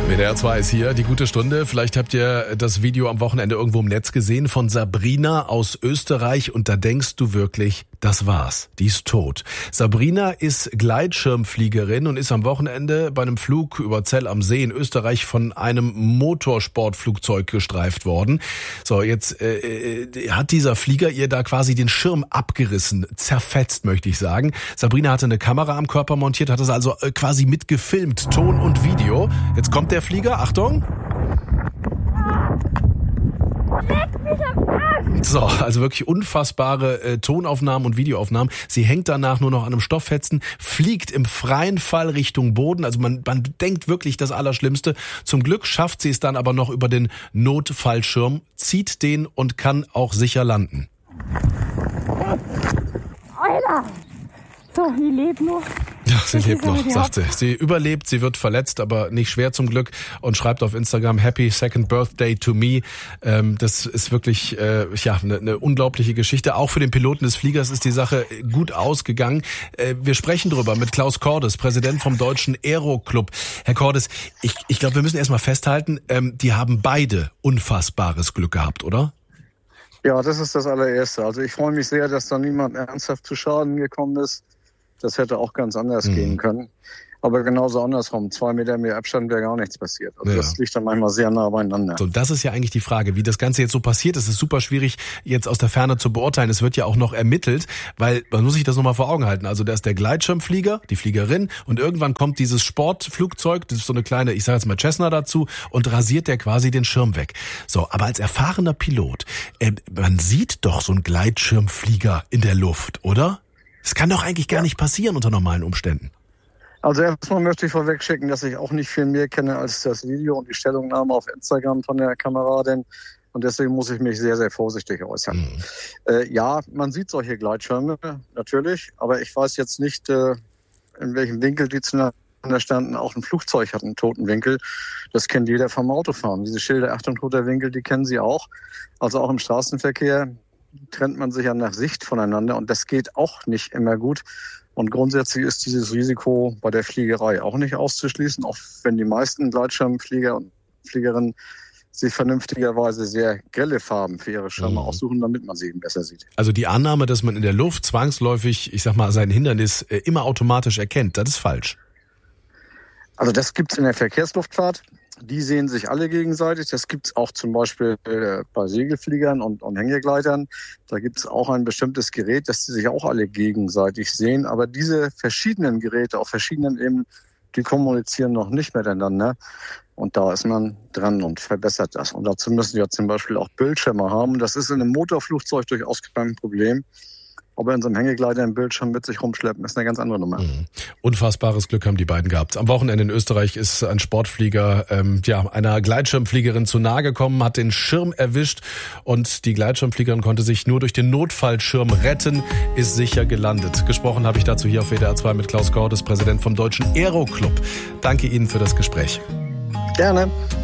WDR 2 ist hier, die gute Stunde. Vielleicht habt ihr das Video am Wochenende irgendwo im Netz gesehen von Sabrina aus Österreich und da denkst du wirklich, das war's, die ist tot. Sabrina ist Gleitschirmfliegerin und ist am Wochenende bei einem Flug über Zell am See in Österreich von einem Motorsportflugzeug gestreift worden. So, jetzt hat dieser Flieger ihr da quasi den Schirm abgerissen, zerfetzt, möchte ich sagen. Sabrina hatte eine Kamera am Körper montiert, hat das also quasi mitgefilmt, Ton und Video. Jetzt kommt der Flieger, Achtung. So, also wirklich unfassbare Tonaufnahmen und Videoaufnahmen. Sie hängt danach nur noch an einem Stofffetzen, fliegt im freien Fall Richtung Boden. Also man denkt wirklich das Allerschlimmste. Zum Glück schafft sie es dann aber noch über den Notfallschirm, zieht den und kann auch sicher landen. Alter! So, die lebt noch. Ja, sie lebt noch, sagt sie. Sie überlebt, sie wird verletzt, aber nicht schwer zum Glück und schreibt auf Instagram Happy Second Birthday to me. Das ist wirklich eine unglaubliche Geschichte. Auch für den Piloten des Fliegers ist die Sache gut ausgegangen. Wir sprechen drüber mit Klaus Cordes, Präsident vom Deutschen Aero-Club. Herr Cordes, ich glaube, wir müssen erstmal festhalten, die haben beide unfassbares Glück gehabt, oder? Ja, das ist das allererste. Also ich freue mich sehr, dass da niemand ernsthaft zu Schaden gekommen ist. Das hätte auch ganz anders gehen können. Aber genauso andersrum. 2 Meter mehr Abstand wäre gar nichts passiert. Also das liegt dann manchmal sehr nah beieinander. So, das ist ja eigentlich die Frage, wie das Ganze jetzt so passiert ist. Es ist super schwierig, jetzt aus der Ferne zu beurteilen. Es wird ja auch noch ermittelt, weil man muss sich das nochmal vor Augen halten. Also da ist der Gleitschirmflieger, die Fliegerin und irgendwann kommt dieses Sportflugzeug, das ist so eine kleine, ich sage jetzt mal Cessna dazu und rasiert der quasi den Schirm weg. So, aber als erfahrener Pilot, man sieht doch so einen Gleitschirmflieger in der Luft, oder? Das kann doch eigentlich gar nicht passieren unter normalen Umständen. Also erstmal möchte ich vorweg schicken, dass ich auch nicht viel mehr kenne als das Video und die Stellungnahme auf Instagram von der Kameradin. Und deswegen muss ich mich sehr, sehr vorsichtig äußern. Ja, man sieht solche Gleitschirme, natürlich. Aber ich weiß jetzt nicht, in welchem Winkel die zueinander standen. Auch ein Flugzeug hat einen toten Winkel. Das kennt jeder vom Autofahren. Diese Schilder, Achtung, toter Winkel, die kennen Sie auch. Also auch im Straßenverkehr trennt man sich ja nach Sicht voneinander und das geht auch nicht immer gut. Und grundsätzlich ist dieses Risiko bei der Fliegerei auch nicht auszuschließen, auch wenn die meisten Gleitschirmflieger und Fliegerinnen sich vernünftigerweise sehr grelle Farben für ihre Schirme aussuchen, damit man sie eben besser sieht. Also die Annahme, dass man in der Luft zwangsläufig, ich sag mal, sein Hindernis immer automatisch erkennt, das ist falsch. Also das gibt's in der Verkehrsluftfahrt. Die sehen sich alle gegenseitig. Das gibt's auch zum Beispiel bei Segelfliegern und Hängegleitern. Da gibt's auch ein bestimmtes Gerät, dass die sich auch alle gegenseitig sehen. Aber diese verschiedenen Geräte auf verschiedenen Ebenen, die kommunizieren noch nicht miteinander. Und da ist man dran und verbessert das. Und dazu müssen wir zum Beispiel auch Bildschirme haben. Das ist in einem Motorflugzeug durchaus kein Problem. Aber in so einem Hängegleiter einen Bildschirm mit sich rumschleppen, ist eine ganz andere Nummer. Unfassbares Glück haben die beiden gehabt. Am Wochenende in Österreich ist ein Sportflieger einer Gleitschirmfliegerin zu nahe gekommen, hat den Schirm erwischt und die Gleitschirmfliegerin konnte sich nur durch den Notfallschirm retten, ist sicher gelandet. Gesprochen habe ich dazu hier auf WDR 2 mit Klaus Cordes, Präsident vom Deutschen Aero-Club. Danke Ihnen für das Gespräch. Gerne.